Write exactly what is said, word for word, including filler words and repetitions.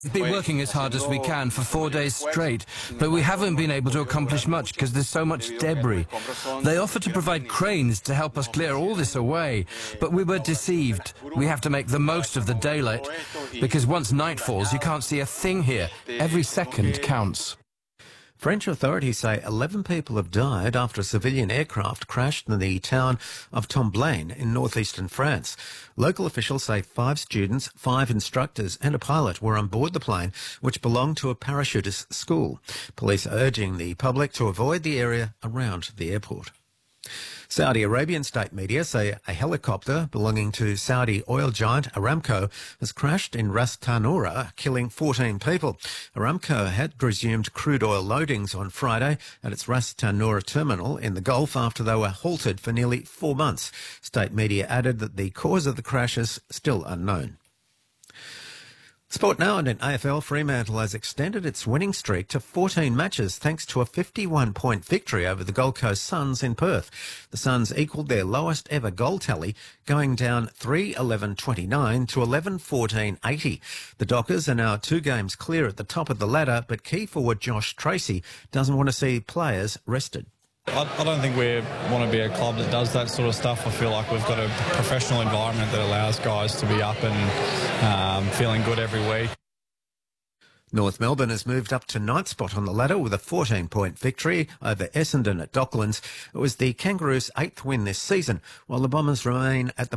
We've been working as hard as we can for four days straight, but we haven't been able to accomplish much because there's so much debris. They offered to provide cranes to help us clear all this away, but we were deceived. We have to make the most of the daylight, because once night falls, you can't see a thing here. Every second counts. French authorities say eleven people have died after a civilian aircraft crashed in the town of Tomblaine in northeastern France. Local officials say five students, five instructors and a pilot were on board the plane, which belonged to a parachutist school. Police are urging the public to avoid the area around the airport. Saudi Arabian state media say a helicopter belonging to Saudi oil giant Aramco has crashed in Ras Tanura, killing fourteen people. Aramco had resumed crude oil loadings on Friday at its Ras Tanura terminal in the Gulf after they were halted for nearly four months. State media added that the cause of the crash is still unknown. Sport now, and in A F L, Fremantle has extended its winning streak to fourteen matches thanks to a fifty-one point victory over the Gold Coast Suns in Perth. The Suns equalled their lowest ever goal tally, going down three eleven twenty-nine to eleven fourteen eighty. The Dockers are now two games clear at the top of the ladder, but key forward Josh Tracy doesn't want to see players rested. I, I don't think we want to be a club that does that sort of stuff. I feel like we've got a professional environment that allows guys to be up and um, feeling good every week. North Melbourne has moved up to ninth spot on the ladder with a fourteen point victory over Essendon at Docklands. It was the Kangaroos' eighth win this season, while the Bombers remain at the